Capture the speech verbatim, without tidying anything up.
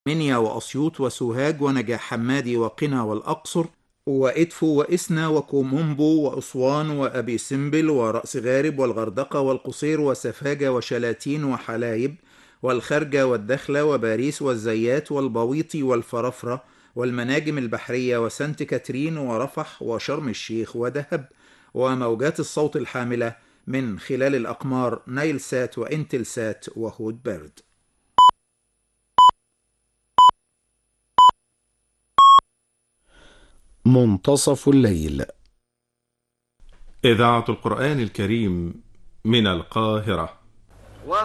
منيا وأسيوط وسوهاج ونجاح حمادي وقنا والأقصر وإدفو وإسنا وكومومبو وأسوان وأبي سمبل ورأس غارب والغردقة والقصير وسفاجة وشلاتين وحلايب والخرجة والدخلة وباريس والزيات والبويطي والفرافرة والمناجم البحرية وسانت كاترين ورفح وشرم الشيخ ودهب. وموجات الصوت الحاملة من خلال الأقمار نايل سات وإنتل سات وهود بيرد. منتصف الليل. إذاعة القرآن الكريم من القاهرة.